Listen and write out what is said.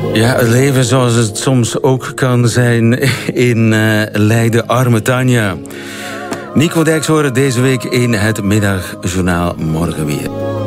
Ja, het leven zoals het soms ook kan zijn in Leiden, arme Tanja. Nico Dijks horen deze week in het middagjournaal morgen weer.